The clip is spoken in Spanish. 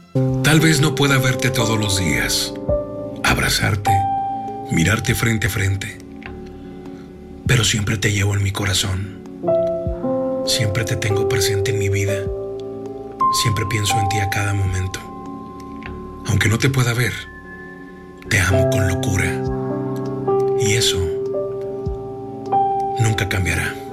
Tal vez no pueda verte todos los días, abrazarte, mirarte frente a frente, pero siempre te llevo en mi corazón. Siempre te tengo presente en mi vida. Siempre pienso en ti a cada momento. Aunque no te pueda ver, te amo con locura. Y eso nunca cambiará.